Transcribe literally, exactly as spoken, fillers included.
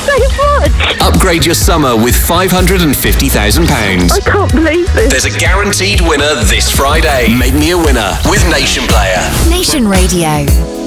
so much. Upgrade your summer with five hundred fifty thousand pounds. I can't believe this. There's a guaranteed winner this Friday. Make me a winner with Nation Player. Nation Radio.